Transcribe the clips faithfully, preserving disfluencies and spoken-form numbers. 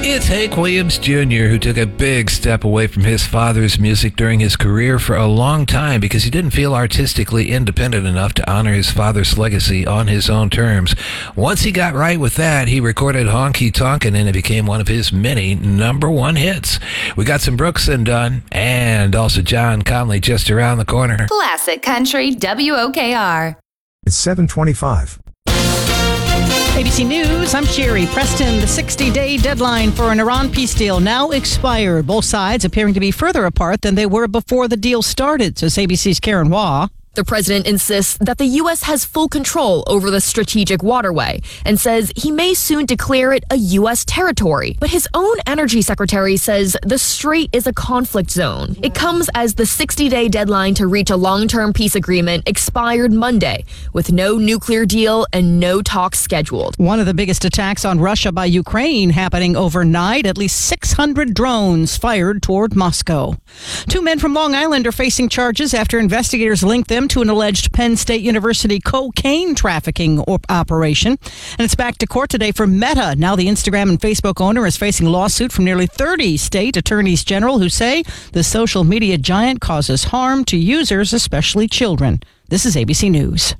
It's Hank Williams Junior who took a big step away from his father's music during his career for a long time because he didn't feel artistically independent enough to honor his father's legacy on his own terms. Once he got right with that, he recorded Honky Tonkin' and it became one of his many number one hits. We got some Brooks and Dunn and also John Conley just around the corner. Classic Country W O K R. It's seven twenty-five. A B C News, I'm Sherry Preston. The sixty-day deadline for an Iran peace deal now expired. Both sides appearing to be further apart than they were before the deal started, says A B C's Karen Waugh. The president insists that the U S has full control over the strategic waterway and says he may soon declare it a U S territory. But his own energy secretary says the strait is a conflict zone. It comes as the sixty-day deadline to reach a long-term peace agreement expired Monday, with no nuclear deal and no talks scheduled. One of the biggest attacks on Russia by Ukraine happening overnight. At least six hundred drones fired toward Moscow. Two men from Long Island are facing charges after investigators linked them to an alleged Penn State University cocaine trafficking op- operation. And it's back to court today for Meta. Now the Instagram and Facebook owner is facing a lawsuit from nearly thirty state attorneys general who say the social media giant causes harm to users, especially children. This is A B C News.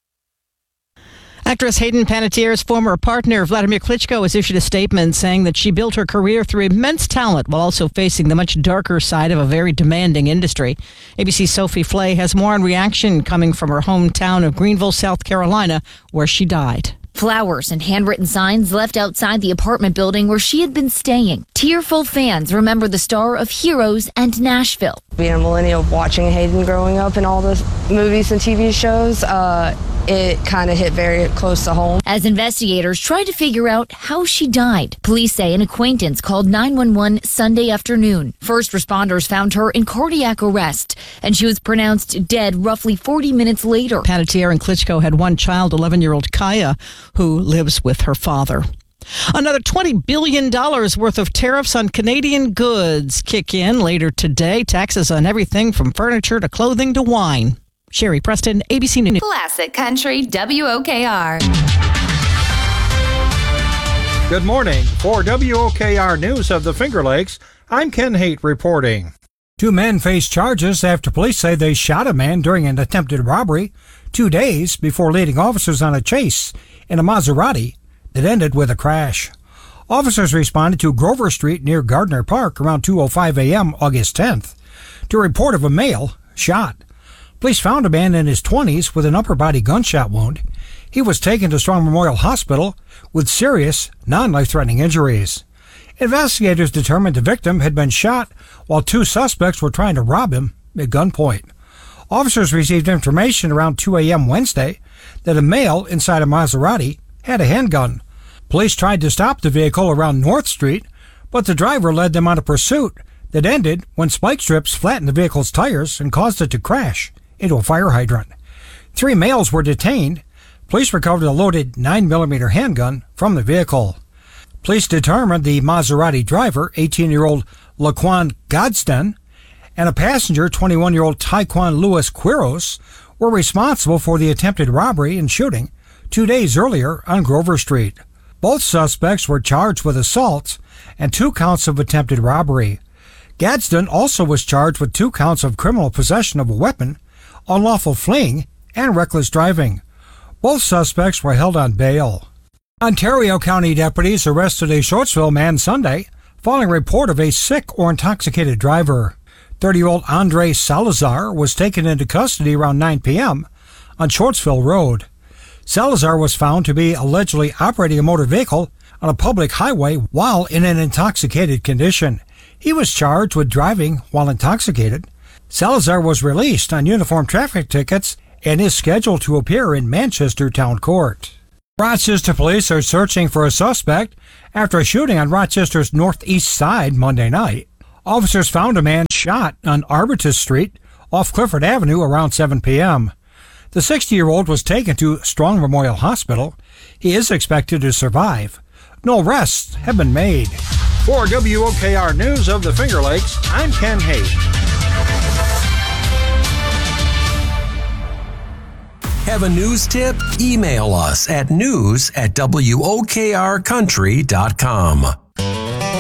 Actress Hayden Panettiere's former partner, Vladimir Klitschko, has issued a statement saying that she built her career through immense talent while also facing the much darker side of a very demanding industry. A B C's Sophie Flay has more on reaction coming from her hometown of Greenville, South Carolina, where she died. Flowers and handwritten signs left outside the apartment building where she had been staying. Tearful fans remember the star of Heroes and Nashville. Being a millennial, watching Hayden growing up in all the movies and T V shows, uh, it kind of hit very close to home. As investigators tried to figure out how she died, police say an acquaintance called nine one one Sunday afternoon. First responders found her in cardiac arrest, and she was pronounced dead roughly forty minutes later. Panettiere and Klitschko had one child, eleven-year-old Kaya, who lives with her father. Another twenty billion dollars worth of tariffs on Canadian goods kick in later today. Taxes on everything from furniture to clothing to wine. Sherry Preston, A B C News. Classic Country W O K R. Good morning. For W O K R News of the Finger Lakes, I'm Ken Haight reporting. Two men face charges after police say they shot a man during an attempted robbery two days before leading officers on a chase in a Maserati that ended with a crash. Officers responded to Grover Street near Gardner Park around two oh five a.m. August tenth to a report of a male shot. Police found a man in his twenties with an upper body gunshot wound. He was taken to Strong Memorial Hospital with serious, non-life-threatening injuries. Investigators determined the victim had been shot while two suspects were trying to rob him at gunpoint. Officers received information around two a.m. Wednesday that a male inside a Maserati had a handgun. Police tried to stop the vehicle around North Street, but the driver led them on a pursuit that ended when spike strips flattened the vehicle's tires and caused it to crash into a fire hydrant. Three males were detained. Police recovered a loaded nine millimeter handgun from the vehicle. Police determined the Maserati driver, eighteen-year-old Laquan Godsden, and a passenger, twenty-one-year-old Taekwon Louis Quiros, were responsible for the attempted robbery and shooting two days earlier on Grover Street. Both suspects were charged with assaults and two counts of attempted robbery. Gadsden also was charged with two counts of criminal possession of a weapon, unlawful fleeing, and reckless driving. Both suspects were held on bail. Ontario County deputies arrested a Shortsville man Sunday following a report of a sick or intoxicated driver. thirty-year-old Andre Salazar was taken into custody around nine p.m. on Shortsville Road. Salazar was found to be allegedly operating a motor vehicle on a public highway while in an intoxicated condition. He was charged with driving while intoxicated. Salazar was released on uniform traffic tickets and is scheduled to appear in Manchester Town Court. Rochester police are searching for a suspect after a shooting on Rochester's northeast side Monday night. Officers found a man shot on Arbutus Street off Clifford Avenue around seven p.m. The sixty-year-old was taken to Strong Memorial Hospital. He is expected to survive. No arrests have been made. For W O K R News of the Finger Lakes, I'm Ken Haight. Have a news tip? Email us at news at W O K R country dot com.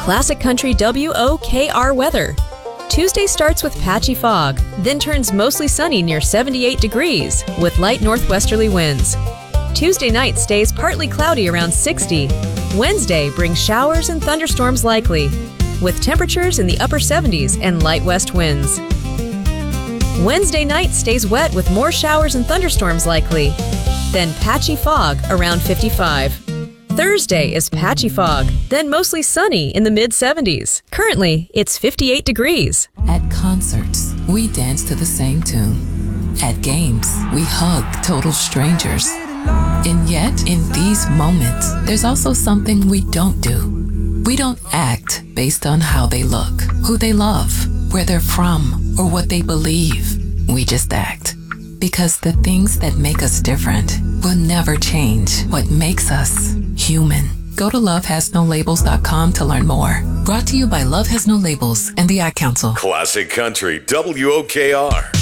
Classic Country W O K R weather. Tuesday starts with patchy fog, then turns mostly sunny near seventy-eight degrees with light northwesterly winds. Tuesday night stays partly cloudy around sixty. Wednesday brings showers and thunderstorms likely, with temperatures in the upper seventies and light west winds. Wednesday night stays wet with more showers and thunderstorms likely, then patchy fog around fifty-five. Thursday is patchy fog, then mostly sunny in the mid seventies. Currently, it's fifty-eight degrees. At concerts, we dance to the same tune. At games, we hug total strangers. And yet, in these moments, there's also something we don't do. We don't act based on how they look, who they love, where they're from, or what they believe. We just act. Because the things that make us different will never change what makes us human. Go to love has no labels dot com to learn more. Brought to you by Love Has No Labels and the Ad Council. Classic Country W O K R.